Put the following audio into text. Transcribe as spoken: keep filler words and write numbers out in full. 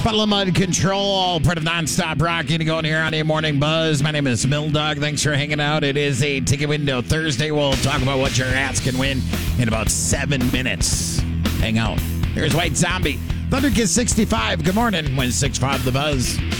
Mud Control, part of Nonstop Rock. You going here on a Morning Buzz. My name is Mill Dog. Thanks for hanging out. It is a Ticket Window Thursday. We'll talk about what your ass can win in about seven minutes. Hang out. Here's White Zombie. Thunderkiss sixty-five. Good morning. When six five The Buzz.